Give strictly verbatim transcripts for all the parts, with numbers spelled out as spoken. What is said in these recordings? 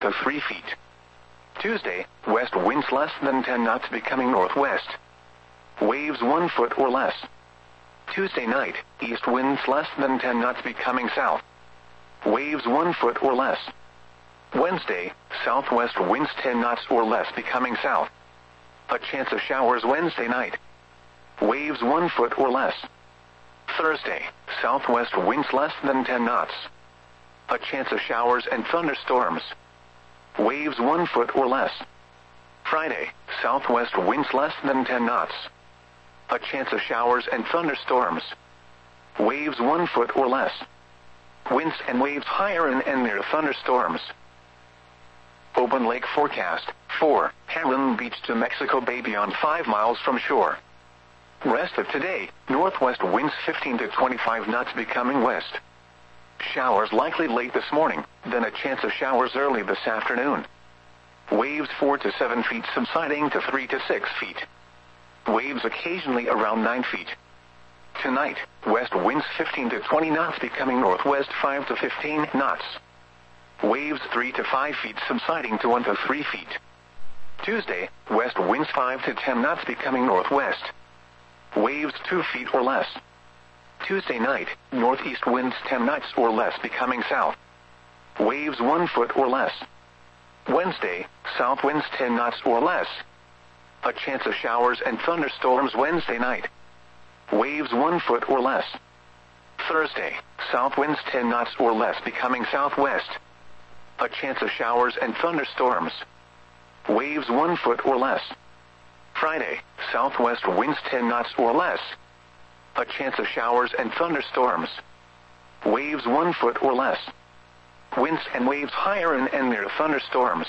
to three feet. Tuesday, west winds less than ten knots becoming northwest. Waves one foot or less. Tuesday night, east winds less than ten knots becoming south. Waves one foot or less. Wednesday, southwest winds ten knots or less becoming south. A chance of showers Wednesday night. Waves one foot or less. Thursday, southwest winds less than ten knots. A chance of showers and thunderstorms. Waves one foot or less. Friday, southwest winds less than ten knots. A chance of showers and thunderstorms. Waves one foot or less. Winds and waves higher in and near thunderstorms. Open lake forecast. four. Heron Beach to Mexico Bay beyond five miles from shore. Rest of today, northwest winds fifteen to twenty-five knots becoming west. Showers likely late this morning, then a chance of showers early this afternoon. Waves four to seven feet subsiding to three to six feet. Waves occasionally around nine feet. Tonight, west winds fifteen to twenty knots becoming northwest five to fifteen knots. Waves three to five feet subsiding to one to three feet. Tuesday, west winds five to ten knots becoming northwest. Waves two feet or less. Tuesday night, northeast winds ten knots or less becoming south. Waves one foot or less. Wednesday, south winds ten knots or less. A chance of showers and thunderstorms Wednesday night. Waves one foot or less. Thursday, south winds ten knots or less becoming southwest. A chance of showers and thunderstorms. Waves one foot or less. Friday, southwest winds ten knots or less. A chance of showers and thunderstorms. Waves one foot or less. Winds and waves higher in and near thunderstorms.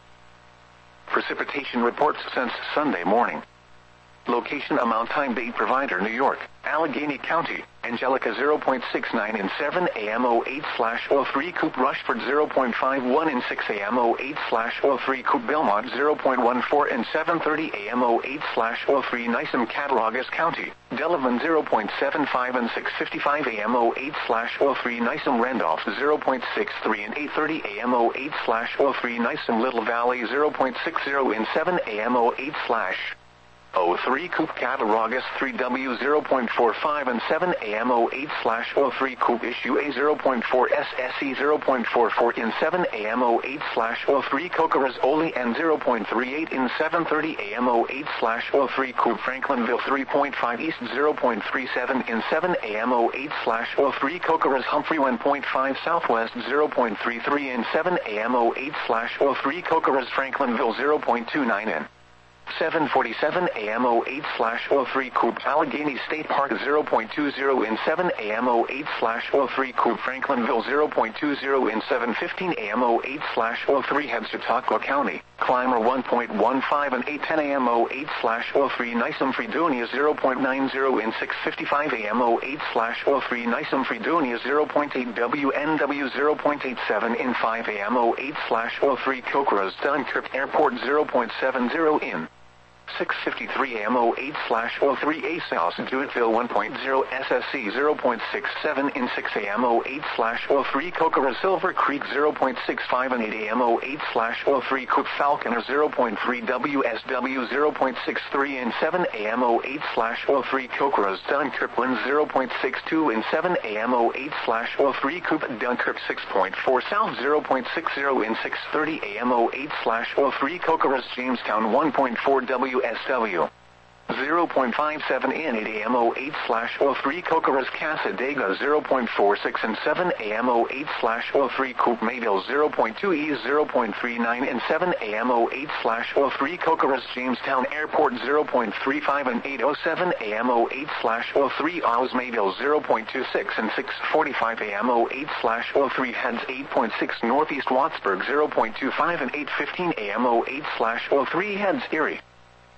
Precipitation reports since Sunday morning. Location amount time date provider New York, Allegheny County, Angelica zero point six nine in seven A M oh eight slash oh three Coop Rushford zero point five one in six A M oh eight slash oh three Coop Belmont zero point one four in seven thirty A M oh eight slash oh three Nysom Cattaraugus County, Delavan zero point seven five and six fifty-five A M oh eight slash oh three Nysom Randolph zero point six three and eight thirty A M oh eight slash oh three Nysom Little Valley zero point six zero in seven A M oh eight slash oh three Coop Cattaraugus three W zero point four five and seven A M oh eight slash oh three Coop Issue A zero point four S S E zero point four four in seven A M oh eight slash oh three Cocoras Oli and zero point three eight in seven thirty A M oh eight slash oh three Coop Franklinville three point five East zero point three seven in seven A M oh eight slash oh three Cocoras Humphrey one point five Southwest zero point three three in seven A M oh eight slash oh three Cocoras Franklinville zero point two nine in seven forty-seven A M oh eight slash oh three Coop Allegheny State Park zero point two zero in seven A M oh eight slash oh three Coop Franklinville zero point two zero in seven fifteen A M oh eight slash oh three Head Chautauqua County, Clymer one point one five and eight ten A M oh eight slash oh three Nysom Fredonia zero point nine zero in six fifty-five A M oh eight slash oh three Nysom Fredonia zero point eight W N W zero point eight seven in five A M oh eight slash oh three Cocoras Dunkirk Airport zero point seven zero in six fifty-three A M oh eight slash oh three A South Dewitteville one point zero S S C zero point six seven in six A M oh eight slash oh three Cocoras Silver Creek zero point six five and eight A M oh eight slash oh three Coop Falconer zero point three W S W zero point six three in seven A M oh eight slash oh three Cocoras Dunkirk Wind zero point six two in seven A M oh eight slash oh three Coop Dunkirk six point four South zero point six zero in six thirty A M oh eight slash oh three Cocoras Jamestown one point four W S W zero point five seven in eight A M oh eight slash oh three Cocoras Casadega zero point four six and seven A M oh eight slash oh three Coop Mayville zero point two E zero point three nine and seven A M oh eight slash oh three Cocoras Jamestown Airport zero point three five and eight oh seven A M oh eight slash oh three Oz Mayville zero point two six and six forty-five A M oh eight slash oh three Heads eight point six Northeast Wattsburg zero point two five and eight fifteen A M oh eight slash oh three Heads Erie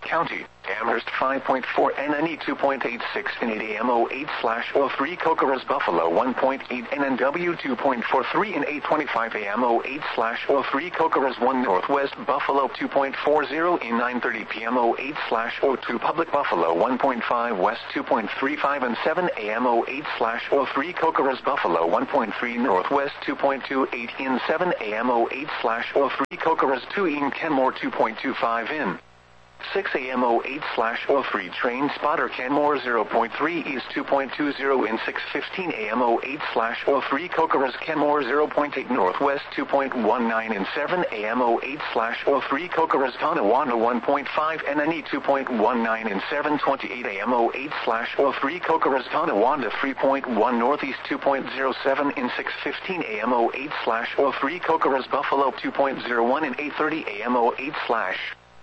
County, Amherst five point four N N E two point eight six in eight A M oh eight slash oh three Cocorus Buffalo one point eight N N W two point four three in eight twenty-five A M oh eight slash oh three Cocorus one Northwest Buffalo two point four zero in nine thirty P M oh eight slash oh two Public Buffalo one point five West two point three five and seven A M oh eight slash oh three Cocorus Buffalo one point three Northwest two point two eight in seven A M oh eight slash oh three Cocorus two in Kenmore two point two five in six A M oh eight slash oh three Train Spotter Kenmore zero point three East two point two zero in six fifteen A M oh eight slash oh three Cocorus Kenmore zero point eight Northwest two point one nine in seven A M oh eight slash oh three Cocorus Tonawanda one point five N N E two point one nine in seven twenty-eight A M oh eight slash oh three Cocorus Tonawanda three point one Northeast two point zero seven in six fifteen A M oh eight slash oh three Cocorus Buffalo two point zero one in eight thirty A M oh eight slash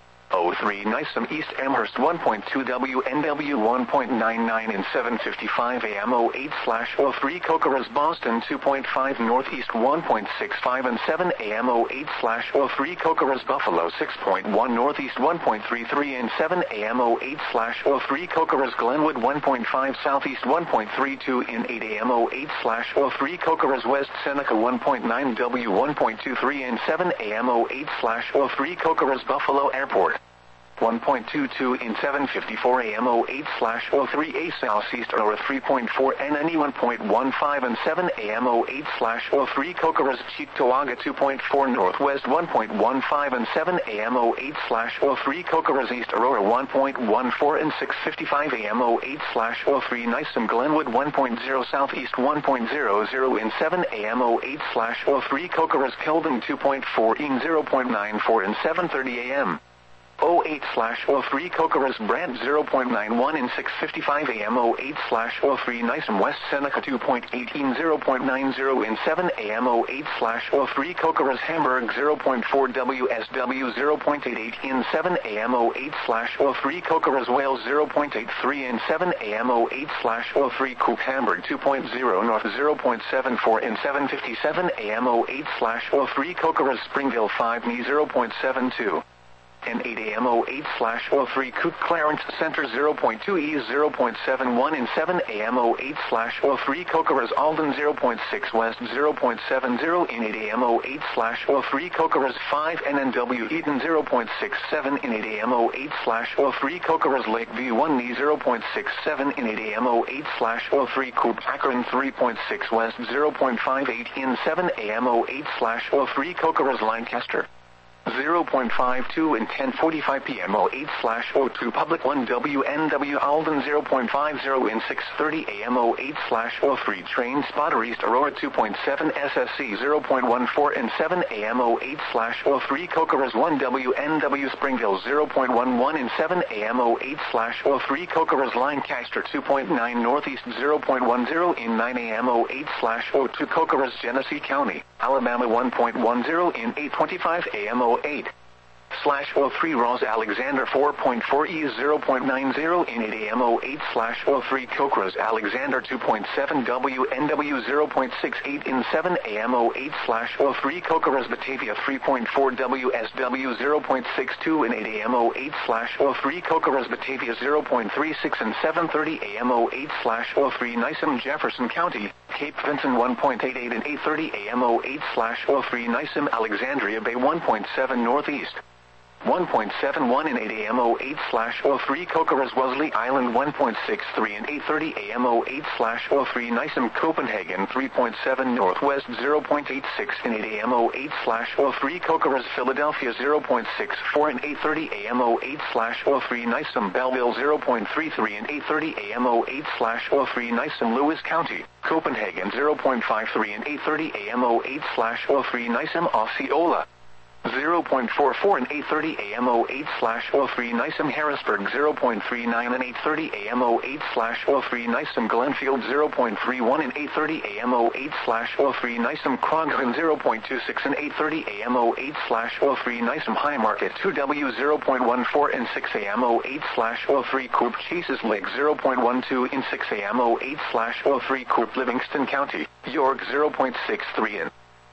oh three Nisum East Amherst one point two W N W one point nine nine in seven fifty-five A M oh eight slash oh three Cocorus Boston two point five Northeast one point six five and seven A M oh eight slash oh three Cocorus Buffalo six point one Northeast one point three three and seven A M oh eight slash oh three Cocorus Glenwood one point five Southeast one point three two in eight A M oh eight slash oh three Cocorus West Seneca one point nine W one point two three and seven A M oh eight slash oh three Cocorus Buffalo Airport one point two two in seven fifty-four A M oh eight slash oh three A Southeast Aurora three point four N N E one point one five and seven A M oh eight slash oh three Cocorus Cheektowaga two point four Northwest one point one five and seven A M oh eight slash oh three Cocorus East Aurora one point one four and six fifty-five A M oh eight slash oh three Nisum Glenwood one point zero Southeast one point zero zero in seven A M oh eight slash oh three Cocorus Kelvin two point four in zero point nine four and seven thirty A M oh eight slash oh three Cocorus Brant zero point nine one in six fifty-five A M oh eight slash oh three Nisum West Seneca two point eight in zero point nine zero in seven A M oh eight slash oh three Cocorus Hamburg zero point four W S W zero point eight eight in seven A M oh eight slash oh three Cocorus Wales zero point eight three in seven A M oh eight slash oh three Coop Hamburg two point zero North zero point seven four in seven fifty-seven A M oh eight slash oh three Cocorus Springville five N E zero point seven two and eight A M oh eight slash oh three Coop Clarence Center zero point two E zero point seven one in seven A M oh eight slash oh three Cocorus Alden zero point six West zero point seven zero in eight A M oh eight slash oh three Cocorus five N N W Eden zero point six seven in eight A M oh eight slash oh three Cocorus Lakeview one N E zero point six seven in eight A M oh eight slash oh three Coop Akron three point six West zero point five eight in seven A M oh eight slash oh three Cocorus Lancaster zero point five two and ten forty-five P M oh eight slash oh two Public one W N W Alden zero point five zero in six thirty A M oh eight slash oh three Train Spotter East Aurora two point seven S S C zero point one four and seven A M oh eight slash oh three Cocorus one W N W Springville zero point one one and seven A M oh eight slash oh three Cocorus Lancaster two point nine Northeast zero point one zero in nine A M oh eight slash oh two Cocorus Genesee County, Alabama one point one zero in eight twenty-five A M oh eight slash oh three Ross Alexander four point four E zero point nine zero in eight A M oh eight slash oh three Cocorus Alexander two point seven W N W zero point six eight in seven A M oh eight slash oh three Cocorus Batavia three point four W S W zero point six two in eight A M oh eight slash oh three Cocorus Batavia zero point three six and seven thirty A M oh eight slash oh three Nisum Jefferson County, Cape Vincent one point eight eight and eight thirty A M oh eight slash oh three Nisum Alexandria Bay one point seven Northeast one point seven one in eight A M oh eight slash oh three Cocorus Wellesley Island one point six three and eight thirty A M oh eight slash oh three Nisum Copenhagen three point seven Northwest zero point eight six in eight A M oh eight slash oh three Cocorus Philadelphia zero point six four and eight thirty A M oh eight slash oh three Nisum Belleville zero point three three and eight thirty A M oh eight slash oh three Nisum Lewis County, Copenhagen zero point five three and eight thirty A M oh eight slash oh three Nisum Osceola zero point four four and eight thirty A M oh eight slash oh three Nisum Harrisburg zero point three nine and eight thirty A M oh eight slash oh three Nisum Glenfield zero point three one and eight thirty A M oh eight slash oh three Nisum Croghan zero point two six and eight thirty A M oh eight slash oh three Nisum High Market two W zero point one four and six A M oh eight slash oh three Coop Chases Lake zero point one two in six A M oh eight slash oh three Coop Livingston County, York zero point six three in eight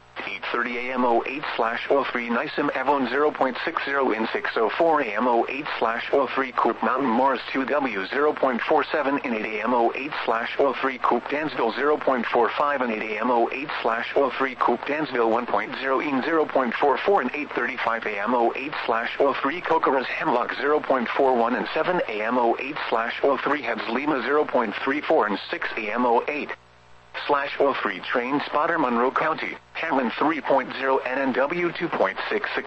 thirty A M oh eight slash oh three Nisim Avon zero point six zero in six oh four A M oh eight slash oh three Coupe Mountain Mars two W zero point four seven in eight A M oh eight slash oh three Coupe Dansville zero point four five in eight A M oh eight slash oh three Coupe Dansville one point oh in zero point four four in eight thirty-five A M oh eight slash oh three Cocoras Hemlock zero point four one and seven A M oh eight slash oh three Heads Lima zero point three four and six A M oh eight slash oh three Train Spotter Monroe County, Hamlin three point oh N N W two point six six